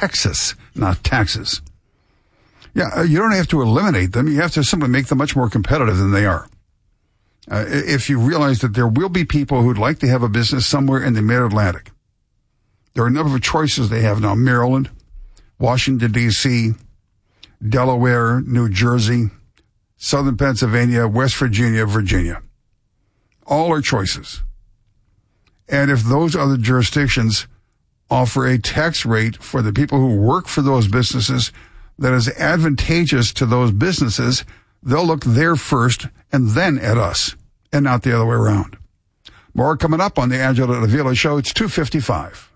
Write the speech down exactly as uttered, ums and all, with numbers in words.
Texas, not taxes. Yeah, you don't have to eliminate them. You have to simply make them much more competitive than they are. Uh, if you realize that there will be people who'd like to have a business somewhere in the mid-Atlantic. There are a number of choices they have now. Maryland, Washington, D C, Delaware, New Jersey, Southern Pennsylvania, West Virginia, Virginia. All are choices. And if those other jurisdictions offer a tax rate for the people who work for those businesses that is advantageous to those businesses, they'll look there first and then at us, and not the other way around. More coming up on the Angela Davila Show. It's two fifty-five.